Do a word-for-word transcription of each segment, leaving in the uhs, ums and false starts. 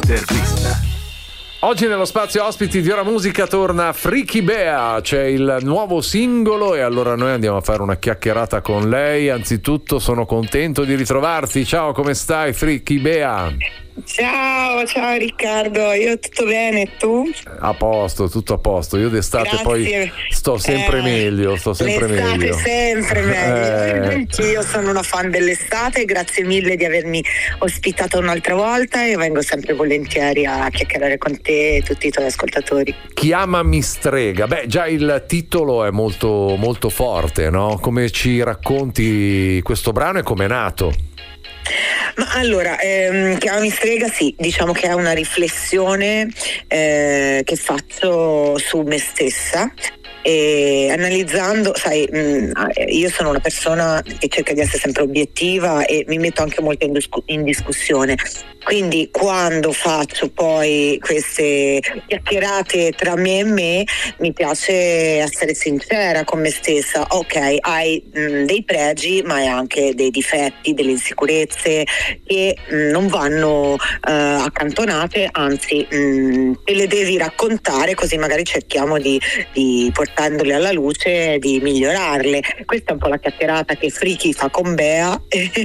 L'intervista. Oggi nello spazio ospiti di Ora Musica torna Freaky Bea, c'è il nuovo singolo e allora noi andiamo a fare una chiacchierata con lei. Anzitutto sono contento di ritrovarti, ciao, come stai Freaky Bea? Ciao, ciao Riccardo, io tutto bene, e tu? A posto, tutto a posto, io d'estate Grazie. Poi sto sempre eh, meglio, sto sempre l'estate meglio. sempre meglio, Eh. anch'io sono una fan dell'estate, grazie mille di avermi ospitato un'altra volta e vengo sempre volentieri a chiacchierare con te e tutti i tuoi ascoltatori. Chiamami strega, beh già il titolo è molto, molto forte, no? Come ci racconti questo brano e come è nato? Ma allora, ehm, Chiamami strega, sì, diciamo che è una riflessione eh, che faccio su me stessa. E analizzando, sai, mh, io sono una persona che cerca di essere sempre obiettiva e mi metto anche molto in, discu- in discussione, quindi quando faccio poi queste chiacchierate tra me e me mi piace essere sincera con me stessa. Ok, hai mh, dei pregi ma hai anche dei difetti, delle insicurezze che mh, non vanno uh, accantonate, anzi mh, te le devi raccontare, così magari cerchiamo di, di portandole alla luce, di migliorarle. Questa è un po' la chiacchierata che Freaky fa con Bea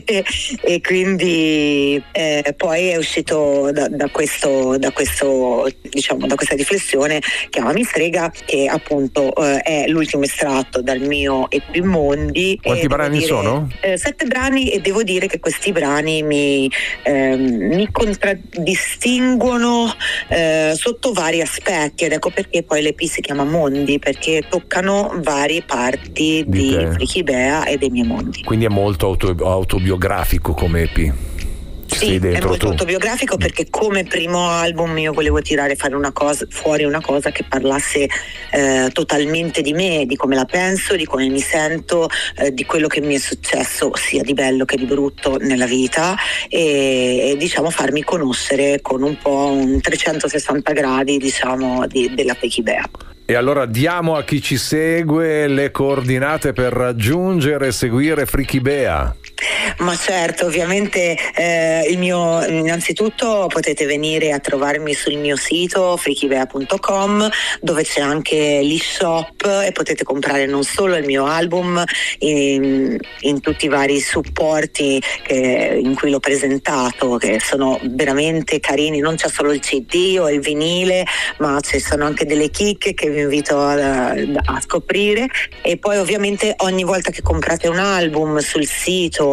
e quindi eh, poi è uscito da, da questo da questo diciamo da questa riflessione Chiamami strega, che appunto eh, è l'ultimo estratto dal mio E P Mondi. Quanti brani dire, sono? Eh, sette brani, e devo dire che questi brani mi, eh, mi contraddistinguono eh, sotto vari aspetti, ed ecco perché poi l'E P si chiama Mondi, perché toccano varie parti Di di, te. Freaky Bea e dei miei mondi. Quindi è molto auto- autobiografico come E P. Ci Sì, sei è dentro molto tu. autobiografico, perché come primo album io volevo tirare fare una cosa, fuori una cosa che parlasse eh, totalmente di me, di come la penso, di come mi sento, eh, di quello che mi è successo sia di bello che di brutto nella vita, e, e diciamo farmi conoscere con un po' un trecentosessanta gradi, diciamo, di, della Freaky Bea. E allora diamo a chi ci segue le coordinate per raggiungere e seguire Freaky Bea. Ma certo, ovviamente eh, il mio, innanzitutto potete venire a trovarmi sul mio sito freaky bea punto com, dove c'è anche l'e-shop e potete comprare non solo il mio album in, in tutti i vari supporti che, in cui l'ho presentato, che sono veramente carini. Non c'è solo il C D o il vinile, ma ci sono anche delle chicche che vi invito a, a scoprire. E poi ovviamente ogni volta che comprate un album sul sito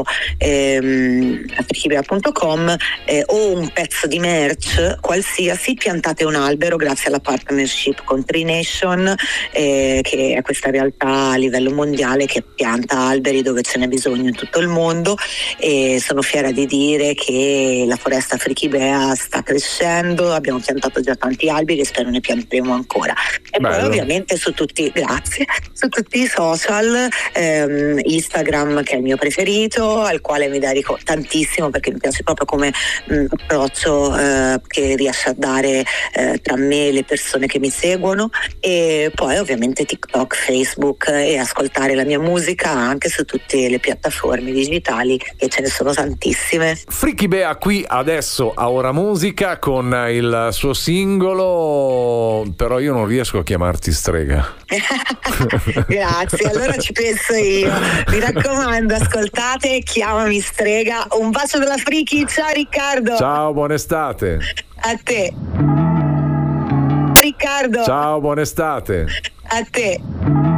ehm, freaky bea punto com eh, o un pezzo di merch qualsiasi, piantate un albero grazie alla partnership con Tree Nation, eh, che è questa realtà a livello mondiale che pianta alberi dove ce n'è bisogno in tutto il mondo, e sono fiera di dire che la foresta Freaky Bea sta crescendo, abbiamo piantato già tanti alberi e spero ne pianteremo ancora. E Bello. poi ovviamente su tutti, grazie, su tutti i social, ehm, Instagram, che è il mio preferito, al quale mi dedico tantissimo perché mi piace proprio come mh, approccio eh, che riesce a dare eh, tra me e le persone che mi seguono, e poi ovviamente TikTok, Facebook, e ascoltare la mia musica anche su tutte le piattaforme digitali, che ce ne sono tantissime. Freaky Bea qui adesso a Ora Musica con il suo singolo, però io non riesco a chiamarti strega. Grazie, allora ci penso io. Mi raccomando, ascoltate Chiamami strega. Un bacio dalla Freaky, ciao Riccardo. Ciao, buona estate. A te Riccardo. Ciao, buona estate. A te.